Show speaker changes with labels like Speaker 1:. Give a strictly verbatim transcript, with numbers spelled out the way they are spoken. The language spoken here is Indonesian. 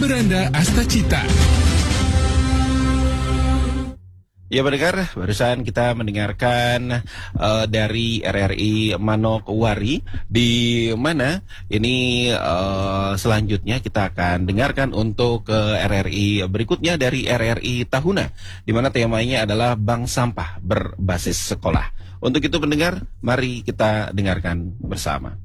Speaker 1: Beranda Astacita.
Speaker 2: Ya pendengar, barusan kita mendengarkan uh, dari R R I Manokwari, di mana ini uh, selanjutnya kita akan dengarkan untuk ke uh, R R I berikutnya dari R R I Tahuna, di mana temanya adalah Bank Sampah Berbasis Sekolah. Untuk itu pendengar, mari kita dengarkan bersama.